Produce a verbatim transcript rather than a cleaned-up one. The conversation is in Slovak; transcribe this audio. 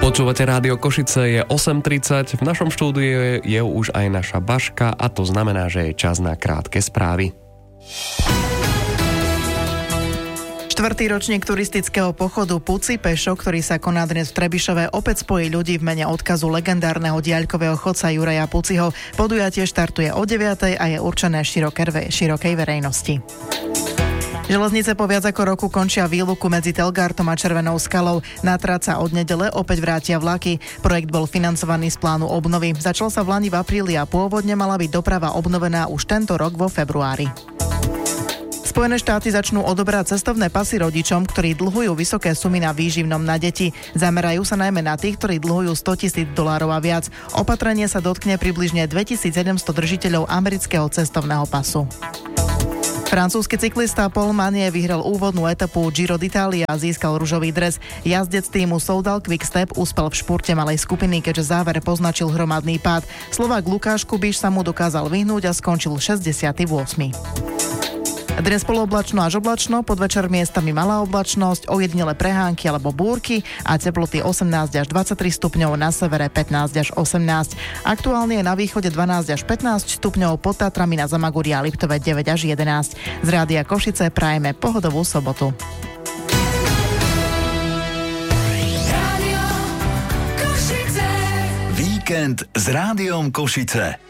Počúvate Rádio Košice, je osem tridsať, v našom štúdiu je už aj naša Baška a to znamená, že je čas na krátke správy. Štvrtý ročník turistického pochodu Puci pešo, ktorý sa koná dnes v Trebišove, opäť spojí ľudí v mene odkazu legendárneho diaľkového chodca Juraja Puciho. Podujatie štartuje o deviatej a je určené širokej verejnosti. Železnice po viac ako roku končia výluku medzi Telgartom a Červenou Skalou. Na trať sa od nedele opäť vrátia vlaky. Projekt bol financovaný z plánu obnovy. Začal sa v lani v apríli a pôvodne mala byť doprava obnovená už tento rok vo februári. Spojené štáty začnú odoberať cestovné pasy rodičom, ktorí dlhujú vysoké sumy na výživnom na deti. Zamerajú sa najmä na tých, ktorí dlhujú stotisíc dolárov a viac. Opatrenie sa dotkne približne dvetisícsedemsto držiteľov amerického cestovného pasu. Francúzsky cyklista Paul Manier vyhral úvodnú etapu Giro d'Italia a získal ružový dres. Jazdec týmu Soudal Quickstep uspel v špurte malej skupiny, keďže záver poznačil hromadný pád. Slovák Lukáš Kubiš sa mu dokázal vyhnúť a skončil šesťdesiaty ôsmy Dnes polooblačno až oblačno, podvečer miestami malá oblačnosť, ojedinele prehánky alebo búrky a teploty osemnásť až dvadsaťtri stupňov, na severe pätnásť až osemnásť. Aktuálne je na východe dvanásť až pätnásť stupňov, pod Tatrami na Zamaguri a Liptove deväť až jedenásť. Z Rádia Košice prajeme pohodovú sobotu. Víkend s Rádiom Košice.